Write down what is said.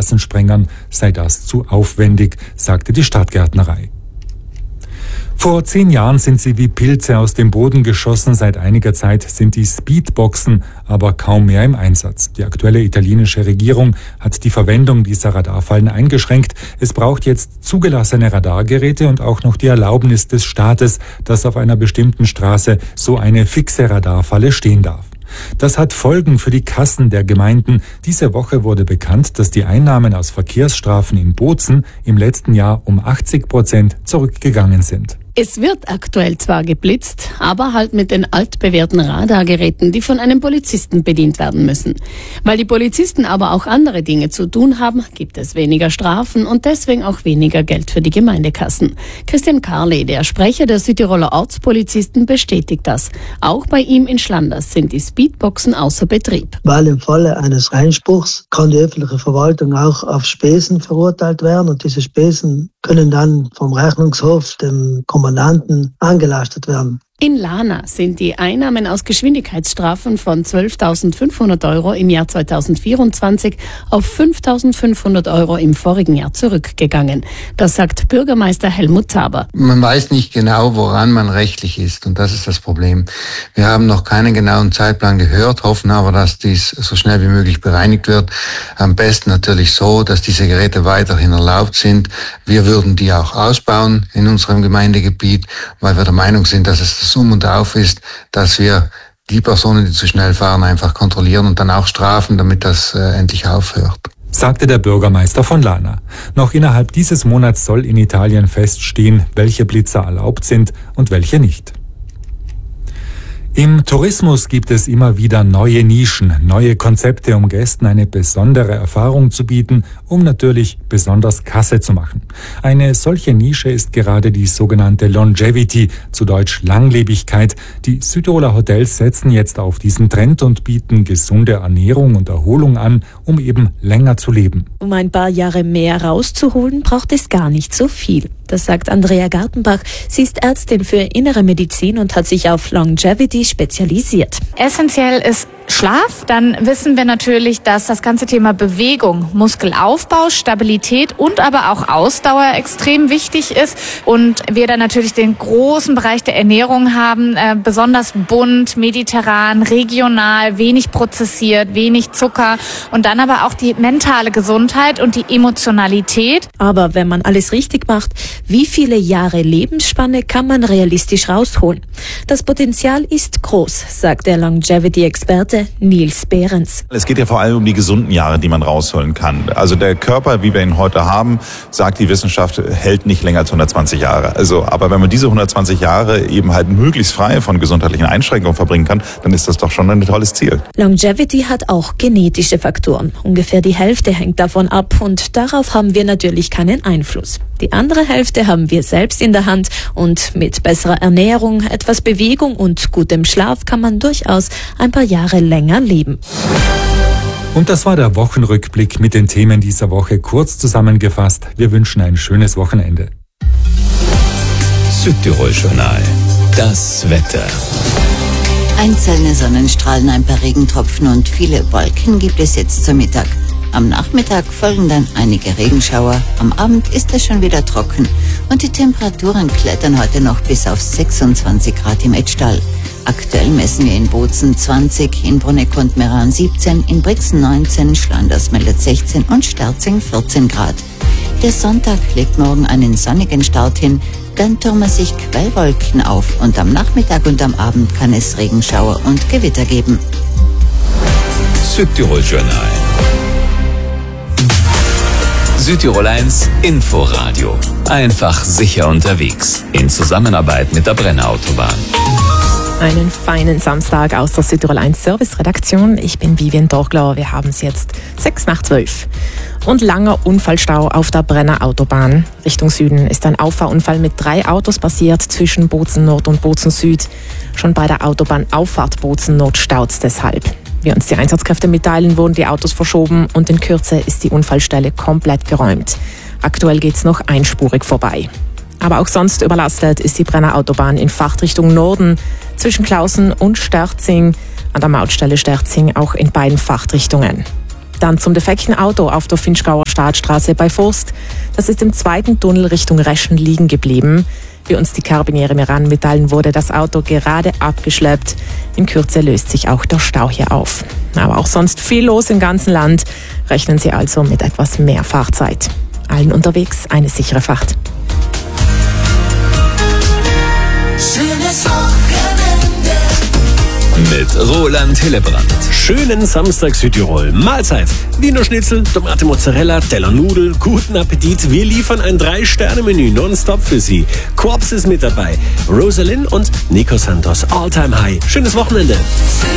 Straßensprengern sei das zu aufwendig, sagte die Stadtgärtnerei. Vor 10 Jahren sind sie wie Pilze aus dem Boden geschossen. Seit einiger Zeit sind die Speedboxen aber kaum mehr im Einsatz. Die aktuelle italienische Regierung hat die Verwendung dieser Radarfallen eingeschränkt. Es braucht jetzt zugelassene Radargeräte und auch noch die Erlaubnis des Staates, dass auf einer bestimmten Straße so eine fixe Radarfalle stehen darf. Das hat Folgen für die Kassen der Gemeinden. Diese Woche wurde bekannt, dass die Einnahmen aus Verkehrsstrafen in Bozen im letzten Jahr um 80% zurückgegangen sind. Es wird aktuell zwar geblitzt, aber halt mit den altbewährten Radargeräten, die von einem Polizisten bedient werden müssen. Weil die Polizisten aber auch andere Dinge zu tun haben, gibt es weniger Strafen und deswegen auch weniger Geld für die Gemeindekassen. Christian Karli, der Sprecher der Südtiroler Ortspolizisten, bestätigt das. Auch bei ihm in Schlanders sind die Speedboxen außer Betrieb. Weil im Falle eines Einspruchs kann die öffentliche Verwaltung auch auf Spesen verurteilt werden und diese Spesen können dann vom Rechnungshof, dem Kommandanten, angelastet werden. In Lana sind die Einnahmen aus Geschwindigkeitsstrafen von 12.500 € im Jahr 2024 auf 5.500 € im vorigen Jahr zurückgegangen. Das sagt Bürgermeister Helmut Zaber. Man weiß nicht genau, woran man rechtlich ist, und das ist das Problem. Wir haben noch keinen genauen Zeitplan gehört, hoffen aber, dass dies so schnell wie möglich bereinigt wird. Am besten natürlich so, dass diese Geräte weiterhin erlaubt sind. Wir würden die auch ausbauen in unserem Gemeindegebiet, weil wir der Meinung sind, dass es das Um und Auf ist, dass wir die Personen, die zu schnell fahren, einfach kontrollieren und dann auch strafen, damit das endlich aufhört. Sagte der Bürgermeister von Lana. Noch innerhalb dieses Monats soll in Italien feststehen, welche Blitzer erlaubt sind und welche nicht. Im Tourismus gibt es immer wieder neue Nischen, neue Konzepte, um Gästen eine besondere Erfahrung zu bieten, um natürlich besonders Kasse zu machen. Eine solche Nische ist gerade die sogenannte Longevity, zu Deutsch Langlebigkeit. Die Südtiroler Hotels setzen jetzt auf diesen Trend und bieten gesunde Ernährung und Erholung an, um eben länger zu leben. Um ein paar Jahre mehr rauszuholen, braucht es gar nicht so viel. Das sagt Andrea Gartenbach. Sie ist Ärztin für Innere Medizin und hat sich auf Longevity spezialisiert. Essentiell ist Schlaf. Dann wissen wir natürlich, dass das ganze Thema Bewegung, Muskelaufbau, Stabilität und aber auch Ausdauer extrem wichtig ist. Und wir dann natürlich den großen Bereich der Ernährung haben, besonders bunt, mediterran, regional, wenig prozessiert, wenig Zucker und dann aber auch die mentale Gesundheit und die Emotionalität. Aber wenn man alles richtig macht, wie viele Jahre Lebensspanne kann man realistisch rausholen? Das Potenzial ist groß, sagt der Longevity-Experte Nils Behrens. Es geht ja vor allem um die gesunden Jahre, die man rausholen kann. Also der Körper, wie wir ihn heute haben, sagt die Wissenschaft, hält nicht länger als 120 Jahre. Aber wenn man diese 120 Jahre eben halt möglichst frei von gesundheitlichen Einschränkungen verbringen kann, dann ist das doch schon ein tolles Ziel. Longevity hat auch genetische Faktoren. Ungefähr die Hälfte hängt davon ab und darauf haben wir natürlich keinen Einfluss. Die andere Hälfte haben wir selbst in der Hand und mit besserer Ernährung, etwas Bewegung und gutem Schlaf kann man durchaus ein paar Jahre länger leben. Und das war der Wochenrückblick mit den Themen dieser Woche kurz zusammengefasst. Wir wünschen ein schönes Wochenende. Südtirol-Journal. Das Wetter. Einzelne Sonnenstrahlen, ein paar Regentropfen und viele Wolken gibt es jetzt zum Mittag. Am Nachmittag folgen dann einige Regenschauer. Am Abend ist es schon wieder trocken. Und die Temperaturen klettern heute noch bis auf 26 Grad im Etschtal. Aktuell messen wir in Bozen 20, in Bruneck und Meran 17, in Brixen 19, Schlanders meldet 16 und Sterzing 14 Grad. Der Sonntag legt morgen einen sonnigen Start hin, dann türmen sich Quellwolken auf und am Nachmittag und am Abend kann es Regenschauer und Gewitter geben. Südtirol-Journal. Südtirol 1 Inforadio. Einfach sicher unterwegs. In Zusammenarbeit mit der Brenner Autobahn. Einen feinen Samstag aus der Südtirol 1 Service-Redaktion. Ich bin Vivian Dorgler. Wir haben es jetzt 6:12. Und langer Unfallstau auf der Brenner Autobahn. Richtung Süden ist ein Auffahrunfall mit 3 Autos passiert zwischen Bozen Nord und Bozen Süd. Schon bei der Autobahnauffahrt Bozen Nord staut es deshalb. Wie uns die Einsatzkräfte mitteilen, wurden die Autos verschoben und in Kürze ist die Unfallstelle komplett geräumt. Aktuell geht es noch einspurig vorbei. Aber auch sonst überlastet ist die Brenner Autobahn in Fahrtrichtung Norden zwischen Klausen und Sterzing, an der Mautstelle Sterzing auch in beiden Fahrtrichtungen. Dann zum defekten Auto auf der Finchgauer Staatsstraße bei Forst. Das ist im zweiten Tunnel Richtung Reschen liegen geblieben. Wie uns die Karabiniere Meran mitteilen, wurde das Auto gerade abgeschleppt. In Kürze löst sich auch der Stau hier auf. Aber auch sonst viel los im ganzen Land. Rechnen Sie also mit etwas mehr Fahrzeit. Allen unterwegs eine sichere Fahrt. Schönes Wochenende mit Roland Hillebrand. Schönen Samstag Südtirol. Mahlzeit. Wiener Schnitzel, Tomate Mozzarella, Teller Nudeln, guten Appetit. Wir liefern ein 3-Sterne-Menü nonstop für Sie. Korps ist mit dabei. Rosalind und Nico Santos. All Time High. Schönes Wochenende.